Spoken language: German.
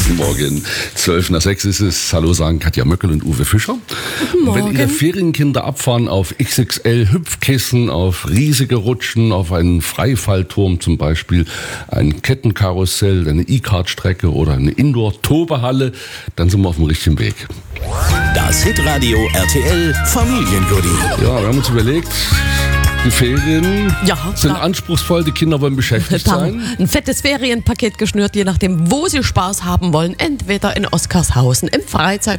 Guten Morgen. 5:12 ist es. Hallo sagen Katja Möckel und Uwe Fischer. Guten Morgen. Und wenn Ihre Ferienkinder abfahren auf XXL-Hüpfkissen, auf riesige Rutschen, auf einen Freifallturm zum Beispiel, ein Kettenkarussell, eine E-Kart-Strecke oder eine Indoor-Tobehalle, dann sind wir auf dem richtigen Weg. Das Hitradio RTL Familiengoodie. Ja, wir haben uns überlegt, die Ferien sind anspruchsvoll, die Kinder wollen beschäftigt sein. Ein fettes Ferienpaket geschnürt, je nachdem, wo sie Spaß haben wollen. Entweder in Oskarshausen, im Freizeitpark